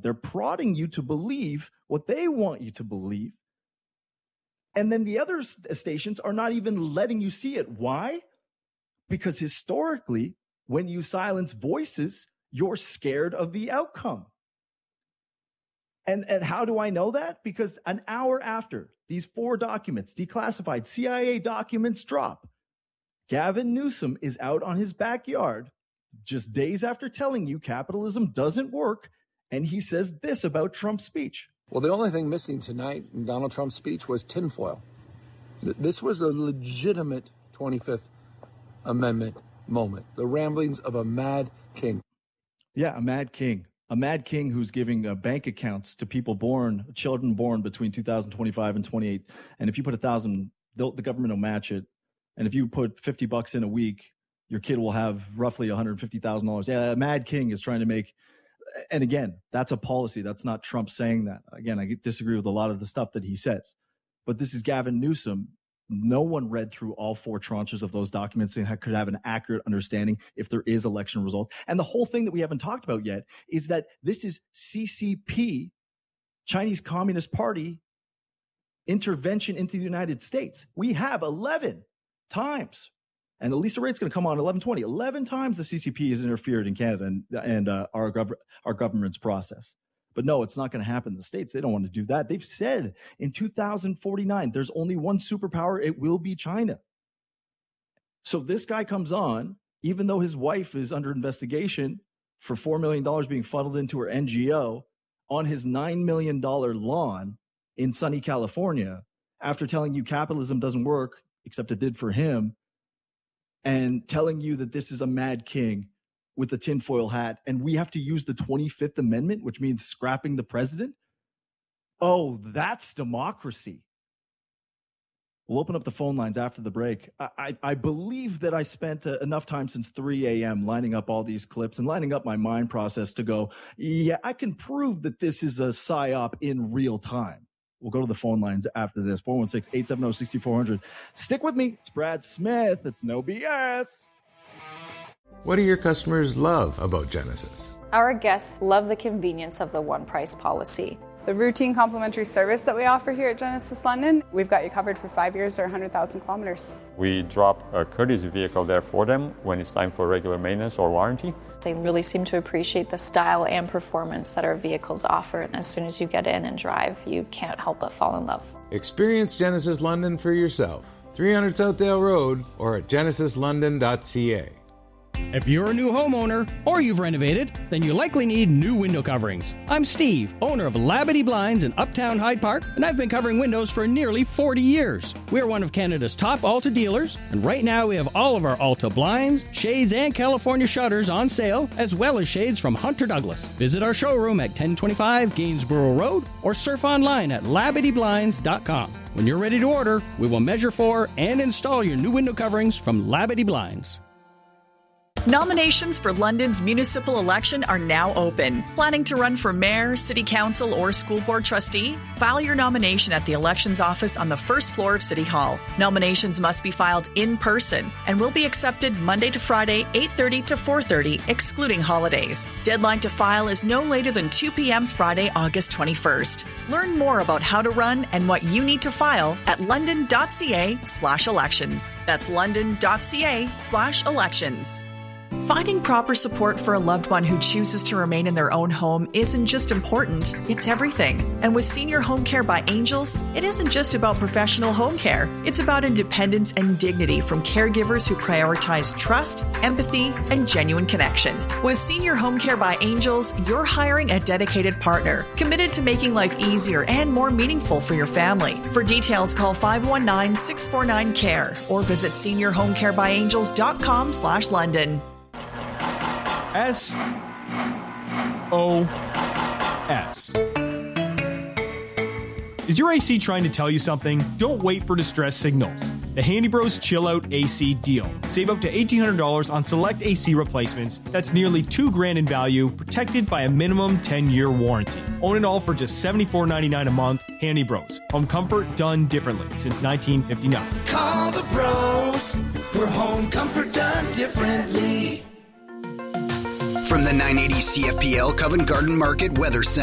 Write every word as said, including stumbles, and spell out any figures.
They're prodding you to believe what they want you to believe. And then the other stations are not even letting you see it. Why? Because historically, when you silence voices, you're scared of the outcome. And, and how do I know that? Because an hour after these four documents, declassified C I A documents, drop, Gavin Newsom is out on his backyard just days after telling you capitalism doesn't work. And he says this about Trump's speech. Well, the only thing missing tonight in Donald Trump's speech was tinfoil. This was a legitimate twenty-fifth Amendment moment, the ramblings of a mad king. Yeah, a mad king. A mad king who's giving uh, bank accounts to people born, children born between two thousand twenty-five and twenty-eight. And if you put a thousand, the government will match it. And if you put fifty bucks in a week, your kid will have roughly one hundred fifty thousand dollars. Yeah, a mad king is trying to make, and again, that's a policy. That's not Trump saying that. Again, I disagree with a lot of the stuff that he says. But this is Gavin Newsom. No one read through all four tranches of those documents and could have an accurate understanding if there is election results. And the whole thing that we haven't talked about yet is that this is C C P, Chinese Communist Party, intervention into the United States. We have eleven times, and Lisa Rait's going to come on eleven twenty, eleven times the C C P has interfered in Canada and, and uh, our, gov- our government's process. But no, it's not going to happen in the States. They don't want to do that. They've said in two thousand forty-nine, there's only one superpower. It will be China. So this guy comes on, even though his wife is under investigation for four million dollars being funneled into her N G O on his nine million dollars lawn in sunny California, after telling you capitalism doesn't work, except it did for him, and telling you that this is a mad king with the tinfoil hat, and we have to use the twenty-fifth Amendment, which means scrapping the president. Oh, that's democracy. We'll open up the phone lines after the break. I, I, I believe that I spent uh, enough time since three a.m. lining up all these clips and lining up my mind process to go, yeah, I can prove that this is a psyop in real time. We'll go to the phone lines after this. four one six, eight seven zero, six four zero zero. Stick with me. It's Brad Smith. It's no B S. What do your customers love about Genesis? Our guests love the convenience of the one price policy. The routine complimentary service that we offer here at Genesis London, we've got you covered for five years or one hundred thousand kilometers. We drop a courtesy vehicle there for them when it's time for regular maintenance or warranty. They really seem to appreciate the style and performance that our vehicles offer. And as soon as you get in and drive, you can't help but fall in love. Experience Genesis London for yourself. three hundred Southdale Road or at genesis london dot c a. If you're a new homeowner or you've renovated, then you likely need new window coverings. I'm Steve, owner of Labadee Blinds in Uptown Hyde Park, and I've been covering windows for nearly forty years. We're one of Canada's top Alta dealers, and right now we have all of our Alta blinds, shades, and California shutters on sale, as well as shades from Hunter Douglas. Visit our showroom at ten twenty-five Gainsborough Road or surf online at labadee blinds dot com. When you're ready to order, we will measure for and install your new window coverings from Labadee Blinds. Nominations for London's municipal election are now open. Planning to run for mayor, city council, or school board trustee? File your nomination at the elections office on the first floor of City Hall. Nominations must be filed in person and will be accepted Monday to Friday, eight thirty to four thirty, excluding holidays. Deadline to file is no later than two p.m. Friday, August twenty-first. Learn more about how to run and what you need to file at london.ca slash elections. That's london.ca slash elections. Finding proper support for a loved one who chooses to remain in their own home isn't just important, it's everything. And with Senior Home Care by Angels, it isn't just about professional home care. It's about independence and dignity from caregivers who prioritize trust, empathy, and genuine connection. With Senior Home Care by Angels, you're hiring a dedicated partner, committed to making life easier and more meaningful for your family. For details, call five one nine, six four nine, C A R E or visit senior home care by angels dot com slash London. S O S. Is your A C trying to tell you something? Don't wait for distress signals. The Handy Bros Chill Out A C deal. Save up to eighteen hundred dollars on select A C replacements. That's nearly two grand in value, protected by a minimum ten-year warranty. Own it all for just seventy-four ninety-nine a month. Handy Bros. Home comfort done differently since nineteen fifty-nine. Call the bros for home comfort done differently. From the nine eighty C F P L Covent Garden Market Weather Center.